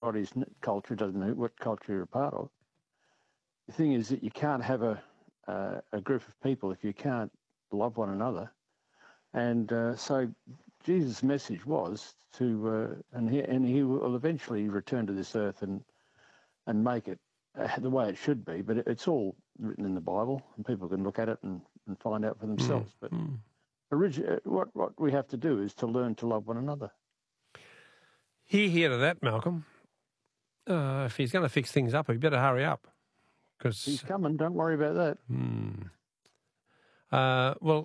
anybody's culture, doesn't know what culture you're a part of. The thing is that you can't have a group of people if you can't love one another. And so Jesus' message was to, and he will eventually return to this earth and make it the way it should be. But it's all written in the Bible, and people can look at it and find out for themselves. But what we have to do is to learn to love one another. Hear to that, Malcolm. If he's going to fix things up, he better hurry up. Cause he's coming. Don't worry about that. Well,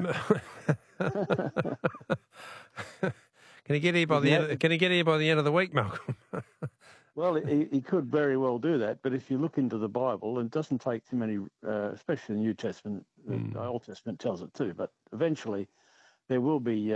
can he get here by the end? Can he get here by the end of the week, Malcolm? Well, he could very well do that, but if you look into the Bible, it doesn't take too many, especially the New Testament. The Old Testament tells it too. But eventually, there will be,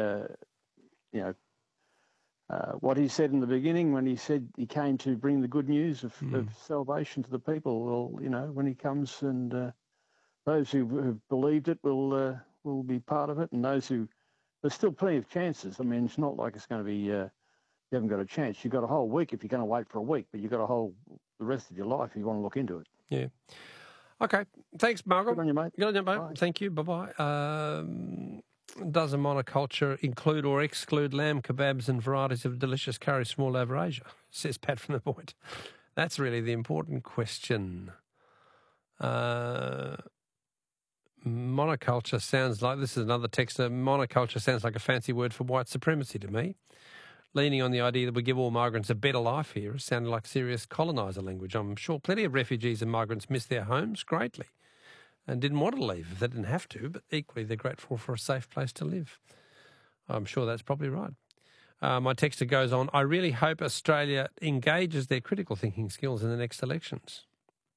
what he said in the beginning when he said he came to bring the good news of salvation to the people. Well, when he comes, and those who have believed it will be part of it, and those who, there's still plenty of chances. I mean, it's not like it's going to be you haven't got a chance. You've got a whole week if you're going to wait for a week, but you've got the rest of your life if you want to look into it. Yeah. Okay. Thanks, Malcolm. Good on you, mate. Good on you, mate. Bye. Thank you. Bye-bye. Does a monoculture include or exclude lamb kebabs and varieties of delicious curries from all over Asia? Says Pat from the Point. That's really the important question. Monoculture sounds like, this is another texter, monoculture sounds like a fancy word for white supremacy to me. Leaning on the idea that we give all migrants a better life here, it sounded like serious coloniser language. I'm sure plenty of refugees and migrants miss their homes greatly and didn't want to leave if they didn't have to, but equally they're grateful for a safe place to live. I'm sure that's probably right. My texter goes on, I really hope Australia engages their critical thinking skills in the next elections.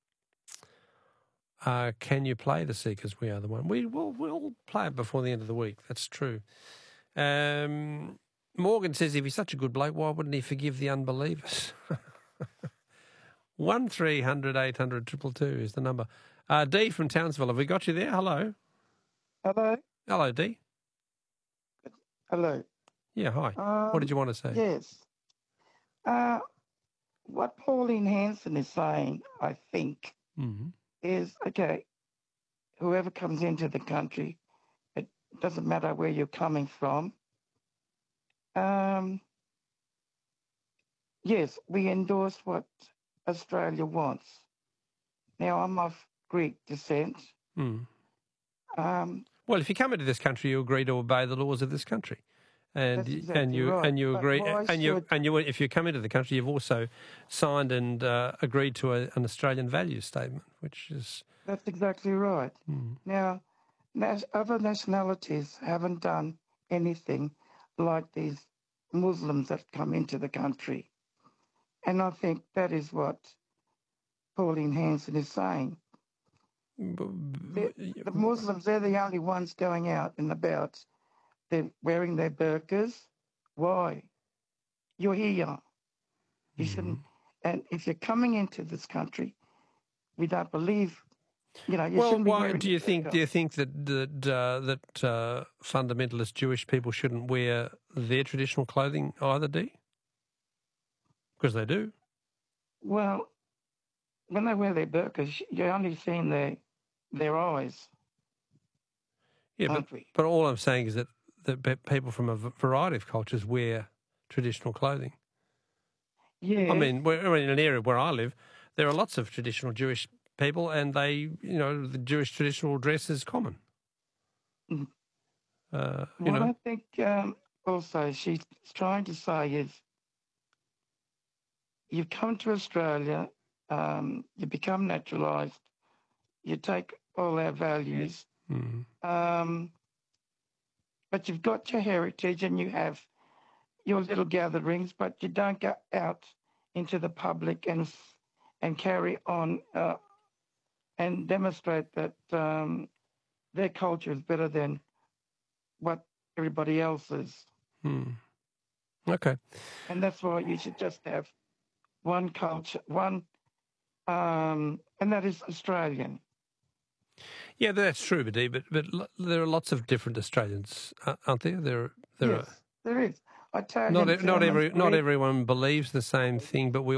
Can you play the Seekers? We Are the One. We'll play it before the end of the week. That's true. Morgan says if he's such a good bloke, why wouldn't he forgive the unbelievers? 1300 800 222 is the number. Dee from Townsville, have we got you there? Hello. Hello. Hello, Dee. Hello. Yeah, hi. What did you want to say? Yes. What Pauline Hanson is saying, I think, is, okay, whoever comes into the country, it doesn't matter where you're coming from. Yes, we endorse what Australia wants. Now, I'm of Greek descent. Well, if you come into this country, you agree to obey the laws of this country, and you agree, if you come into the country, you've also signed and agreed to an Australian values statement, which is that's exactly right. Now, other nationalities haven't done anything like these Muslims that come into the country. And I think that is what Pauline Hanson is saying. The Muslims, they're the only ones going out and about. They're wearing their burqas. Why? You're here. You shouldn't. And if you're coming into this country, we don't believe. You shouldn't be wearing do you think that fundamentalist Jewish people shouldn't wear their traditional clothing either, Dee? Because they do. Well, when they wear their burqas, you're only seeing their eyes. Yeah, but all I'm saying is that people from a variety of cultures wear traditional clothing. Yeah. I mean, in an area where I live, there are lots of traditional Jewish people, and they, the Jewish traditional dress is common. I think also she's trying to say is you've come to Australia, you become naturalised, you take all our values, but you've got your heritage and you have your little gatherings, but you don't go out into the public and carry on and demonstrate that their culture is better than what everybody else is. Okay. And that's why you should just have one culture, and that is Australian. Yeah, that's true, but there are lots of different Australians, aren't there? There is. Italian, not everyone believes the same thing, but we